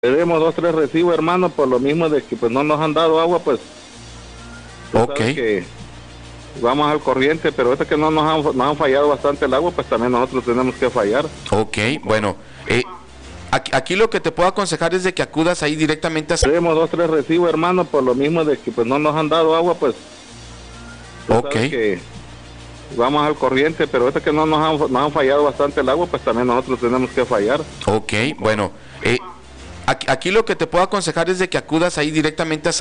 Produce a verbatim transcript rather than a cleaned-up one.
Tenemos dos, tres recibos, hermano, por lo mismo de que pues no nos han dado agua, pues. Ok. Que vamos al corriente, pero es que no nos han, nos han fallado bastante el agua, pues también nosotros tenemos que fallar. Ok, bueno. Eh, aquí, aquí lo que te puedo aconsejar es de que acudas ahí directamente a... Tenemos dos, tres recibos, hermano, por lo mismo de que pues no nos han dado agua, pues. Ok. Que vamos al corriente, pero es que no nos han, nos han fallado bastante el agua, pues también nosotros tenemos que fallar. Ok, bueno. Eh, aquí, aquí lo que te puedo aconsejar es de que acudas ahí directamente a...